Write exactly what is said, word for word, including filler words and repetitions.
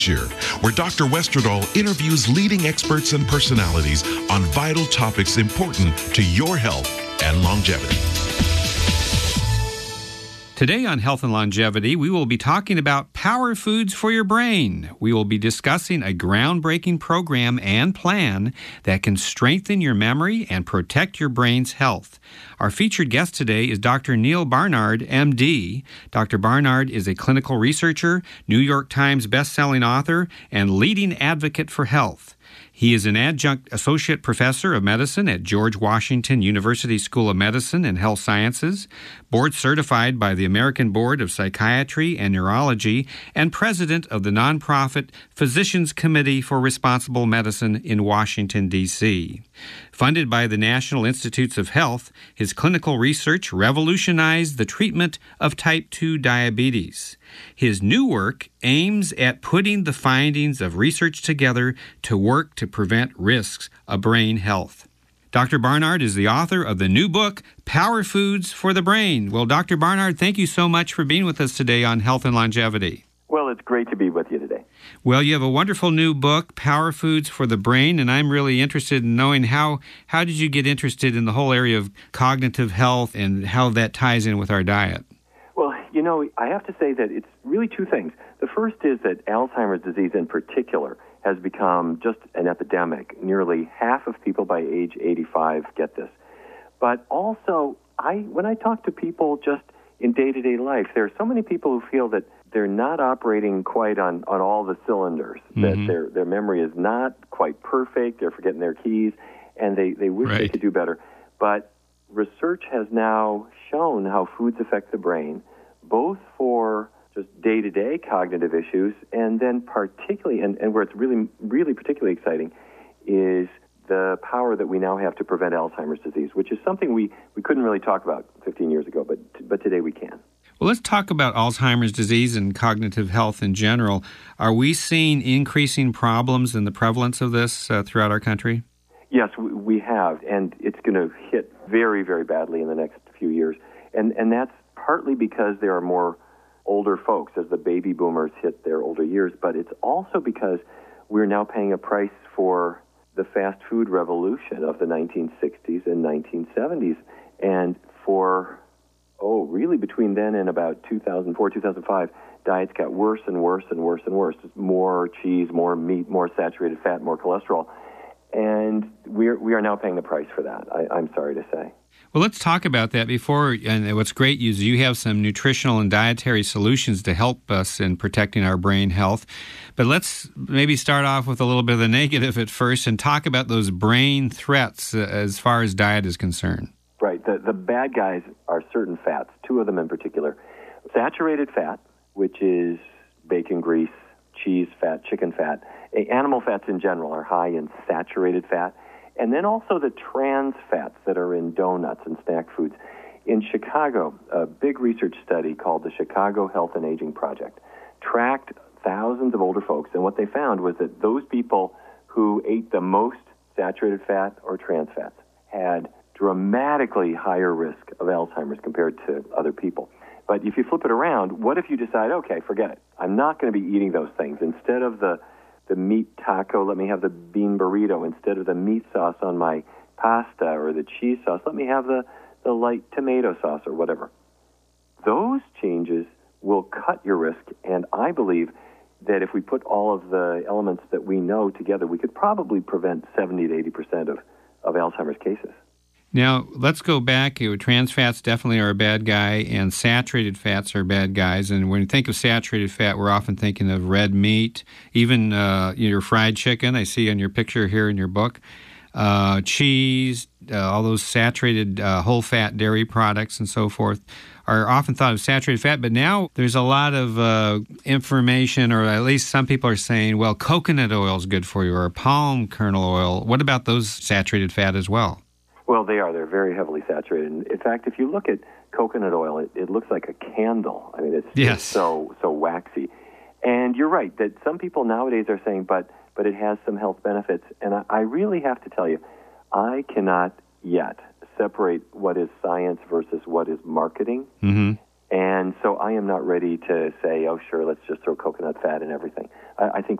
Year, where Doctor Westerdahl interviews leading experts and personalities on vital topics important to your health and longevity. Today on Health and Longevity, we will be talking about power foods for your brain. We will be discussing a groundbreaking program and plan that can strengthen your memory and protect your brain's health. Our featured guest today is Doctor Neal Barnard, M D. Doctor Barnard is a clinical researcher, New York Times bestselling author, and leading advocate for health. He is an adjunct associate professor of medicine at George Washington University School of Medicine and Health Sciences, board certified by the American Board of Psychiatry and Neurology, and president of the nonprofit Physicians Committee for Responsible Medicine in Washington, D C Funded by the National Institutes of Health, his clinical research revolutionized the treatment of type two diabetes. His new work aims at putting the findings of research together to work to prevent risks of brain health. Doctor Barnard is the author of the new book, Power Foods for the Brain. Well, Doctor Barnard, thank you so much for being with us today on Health and Longevity. Well, it's great to be with you today. Well, you have a wonderful new book, Power Foods for the Brain, and I'm really interested in knowing how, how did you get interested in the whole area of cognitive health and how that ties in with our diet? Well, you know, I have to say that it's really two things. The first is that Alzheimer's disease in particular has become just an epidemic. Nearly half of people by age eighty-five get this. But also, I when I talk to people just in day-to-day life, there are so many people who feel that they're not operating quite on, on all the cylinders, mm-hmm. that their their memory is not quite perfect, they're forgetting their keys, and they, they wish right. they could do better. But research has now shown how foods affect the brain, both for just day-to-day cognitive issues, and then particularly, and, and where it's really, really particularly exciting, is the power that we now have to prevent Alzheimer's disease, which is something we, we couldn't really talk about fifteen years ago, but but today we can. Well, let's talk about Alzheimer's disease and cognitive health in general. Are we seeing increasing problems in the prevalence of this uh, throughout our country? Yes, we have, and it's going to hit very, very badly in the next few years. And and that's partly because there are more older folks as the baby boomers hit their older years, but it's also because we're now paying a price for the fast food revolution of the nineteen sixties and nineteen seventies. And for, oh, really between then and about two thousand four, two thousand five, diets got worse and worse and worse and worse. More cheese, more meat, more saturated fat, more cholesterol. And we're, we are now paying the price for that, I, I'm sorry to say. Well, let's talk about that before, and what's great is you have some nutritional and dietary solutions to help us in protecting our brain health. But let's maybe start off with a little bit of the negative at first and talk about those brain threats uh, as far as diet is concerned. Right. The, the bad guys are certain fats, two of them in particular. Saturated fat, which is bacon grease, cheese fat, chicken fat. Animal fats in general are high in saturated fat. And then also the trans fats that are in donuts and snack foods. In Chicago, a big research study called the Chicago Health and Aging Project tracked thousands of older folks, and what they found was that those people who ate the most saturated fat or trans fats had dramatically higher risk of Alzheimer's compared to other people. But if you flip it around, what if you decide, okay, forget it. I'm not going to be eating those things. Instead of the the meat taco, let me have the bean burrito. Instead of the meat sauce on my pasta or the cheese sauce, let me have the, the light tomato sauce or whatever. Those changes will cut your risk, and I believe that if we put all of the elements that we know together, we could probably prevent seventy to eighty percent of, of Alzheimer's cases. Now, let's go back. Trans fats definitely are a bad guy, and saturated fats are bad guys. And when you think of saturated fat, we're often thinking of red meat, even uh, your fried chicken, I see on your picture here in your book, uh, cheese, uh, all those saturated uh, whole-fat dairy products and so forth are often thought of saturated fat. But now there's a lot of uh, information, or at least some people are saying, well, coconut oil is good for you, or palm kernel oil. What about those saturated fat as well? Well, they are. They're very heavily saturated. In fact, if you look at coconut oil, it, it looks like a candle. I mean, it's, yes. it's so so waxy. And you're right that some people nowadays are saying, but but it has some health benefits. And I, I really have to tell you, I cannot yet separate what is science versus what is marketing. Mm-hmm. And so I am not ready to say, oh, sure, let's just throw coconut fat in everything. I, I think